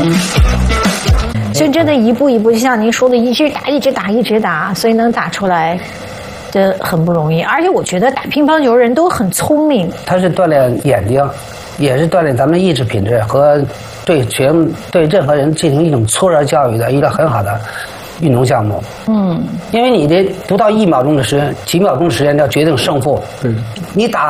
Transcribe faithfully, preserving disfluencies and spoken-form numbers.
所以真的一步一步，就像您说的，一直打，一直打，一直打，所以能打出来，这很不容易。而且我觉得打乒乓球的人都很聪明。 它是锻炼眼睛，也是锻炼咱们的意志品质和对学对任何人进行一种挫折教育的一个很好的运动项目。嗯，因为你的不到一秒钟的时间，几秒钟的时间要决定胜负。嗯，你打。